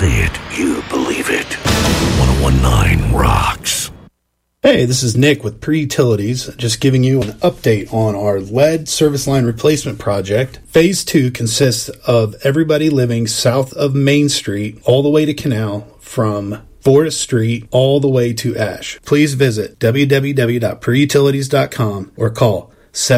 say it, you believe it. 1019 rocks. Hey, this is Nick with Pre-Utilities, just giving you an update on our lead service line replacement project. Phase 2 consists of everybody living south of Main Street all the way to Canal, from 4th Street all the way to Ash. Please visit www.preutilities.com or call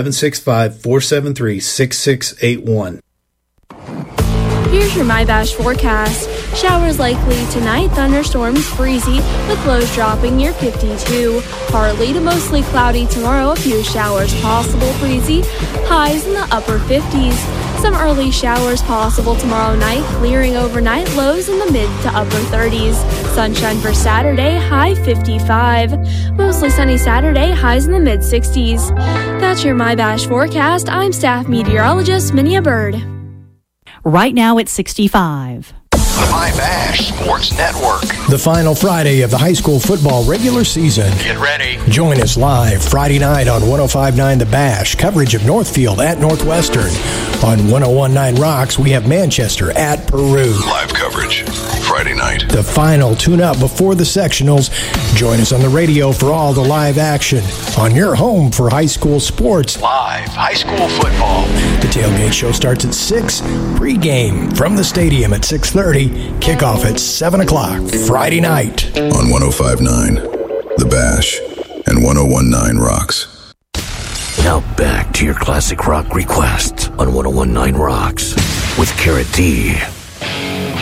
765-473-6681. Here's your MyBash forecast. Showers likely tonight, thunderstorms breezy, with lows dropping near 52. Partly to mostly cloudy tomorrow, a few showers possible, breezy, highs in the upper 50s. Some early showers possible tomorrow night, clearing overnight, lows in the mid to upper 30s. Sunshine for Saturday, high 55. Mostly sunny Saturday, highs in the mid 60s. That's your MyBash forecast. I'm staff meteorologist Minia Bird. Right now it's 65. The MyBash Sports Network. The final Friday of the high school football regular season. Get ready. Join us live Friday night on 105.9 The Bash. Coverage of Northfield at Northwestern. On 101.9 Rocks, we have Manchester at Peru. Live coverage Friday night. The final tune-up before the sectionals. Join us on the radio for all the live action on your home for high school sports. Live high school football. The tailgate show starts at 6. Pre-game from the stadium at 6:30. Kickoff at 7 o'clock Friday night. On 105.9 The Bash and 101.9 Rocks. Now back to your classic rock requests on 1019 Rocks with Carrot D.